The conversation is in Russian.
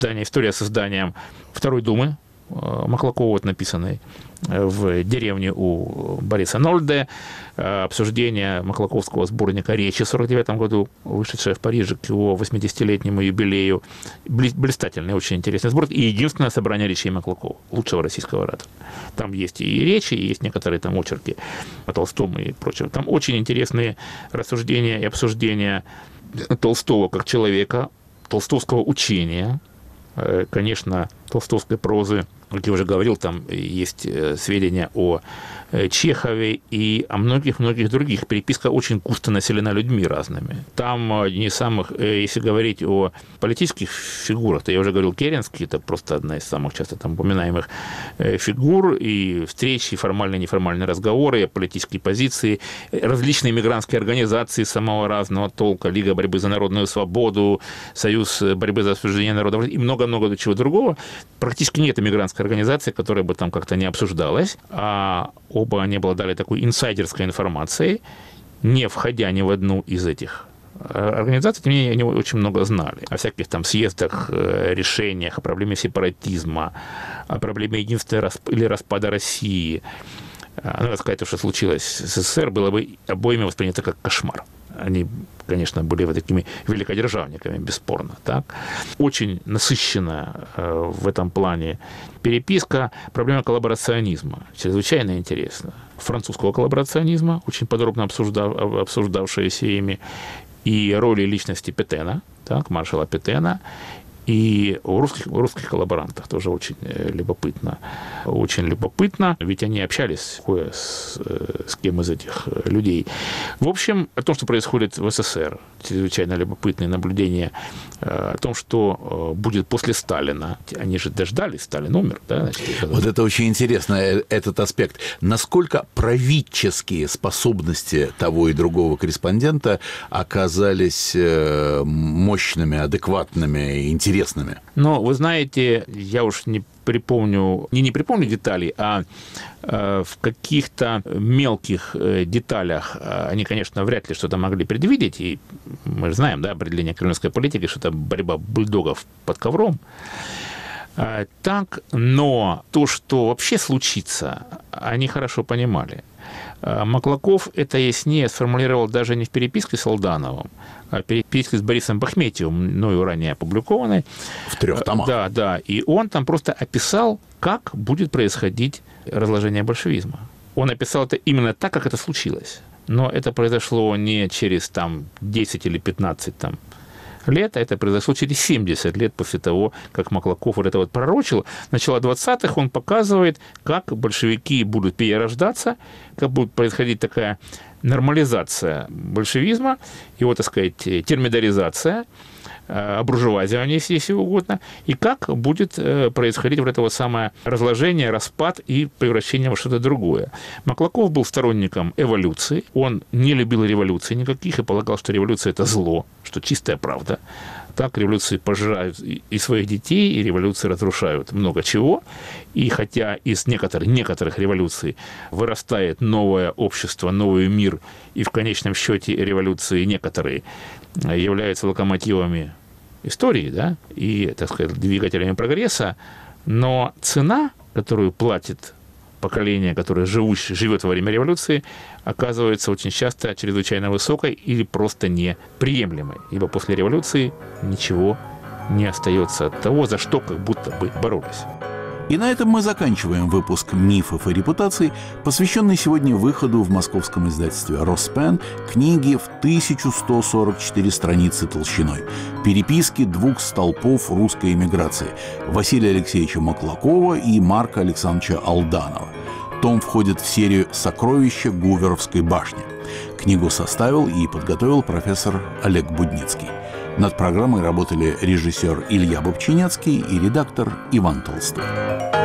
история с изданием Второй Думы Маклакова, вот написанной в деревне у Бориса Нольде, обсуждение маклаковского сборника речи в 1949 году, вышедшее в Париже к его 80-летнему юбилею. Блистательный, очень интересный сборник. И единственное собрание речей Маклакова, лучшего российского оратора. Там есть и речи, и есть некоторые там очерки о Толстом и прочее. Там очень интересные рассуждения и обсуждения Толстого как человека, толстовского учения, конечно, толстовской прозы. Как я уже говорил, там есть сведения о Чехове и о многих-многих других. Переписка очень густо населена людьми разными. Там не самых, если говорить о политических фигурах, то я уже говорил, Керенский, это просто одна из самых часто там упоминаемых фигур, и встречи, и формальные, неформальные разговоры, политические позиции, различные мигрантские организации самого разного толка, Лига борьбы за народную свободу, Союз борьбы за освобождение народа и много-много чего другого. Практически нет мигрантской организации, которая бы там как-то не обсуждалась, а оба они обладали такой инсайдерской информацией, не входя ни в одну из этих организаций, тем не менее, они очень много знали о всяких там съездах, решениях, о проблеме сепаратизма, о проблеме единства или распада России. Надо сказать, то, что случилось с СССР, было бы обоими воспринято как кошмар. Они, конечно, были вот такими великодержавниками, бесспорно. Так? Очень насыщенная в этом плане переписка. Проблема коллаборационизма чрезвычайно интересна. Французского коллаборационизма, очень подробно обсуждавшаяся ими, и роли личности Петена, так, маршала Петена, и о русских коллаборантах тоже очень любопытно. Очень любопытно, ведь они общались с кем из этих людей. В общем, о том, что происходит в СССР, чрезвычайно любопытные наблюдения о том, что будет после Сталина. Они же дождались, Сталин умер. Да, значит, вот это очень интересно, этот аспект. Насколько правительские способности того и другого корреспондента оказались мощными, адекватными, интересными? Но вы знаете, я уж не припомню деталей, а в каких-то мелких деталях они, конечно, вряд ли что-то могли предвидеть, и мы же знаем, да, определение кремлевской политики, что это борьба бульдогов под ковром. Так, но то, что вообще случится, они хорошо понимали. Маклаков это яснее сформулировал даже не в переписке с Алдановым, а в переписке с Борисом Бахметьевым, мною ранее опубликованной. В 3 томах. Да. И он там просто описал, как будет происходить разложение большевизма. Он описал это именно так, как это случилось. Но это произошло не через 10 или 15 лет, а это произошло через 70 лет после того, как Маклаков вот это вот пророчил. Начало 20-х он показывает, как большевики будут перерождаться, как будет происходить такая нормализация большевизма, его, так сказать, термидоризация, обуржуазивание, если угодно, и как будет происходить вот это вот самое разложение, распад и превращение во что-то другое. Маклаков был сторонником эволюции, он не любил революций никаких и полагал, что революция – это зло, что чистая правда. Так революции пожирают и своих детей, и революции разрушают много чего. И хотя из некоторых революций вырастает новое общество, новый мир, и в конечном счете революции некоторые являются локомотивами истории, да, и, так сказать, двигателями прогресса, но цена, которую платит поколение, которое живет во время революции, оказывается очень часто чрезвычайно высокой или просто неприемлемой, ибо после революции ничего не остается от того, за что как будто бы боролись. И на этом мы заканчиваем выпуск «Мифов и репутаций», посвященный сегодня выходу в московском издательстве «Роспен» книги в 1144 страницы толщиной, переписки 2 столпов русской эмиграции Василия Алексеевича Маклакова и Марка Александровича Алданова. Том входит в серию «Сокровища Гуверовской башни». Книгу составил и подготовил профессор Олег Будницкий. Над программой работали режиссер Илья Бобчинецкий и редактор Иван Толстой.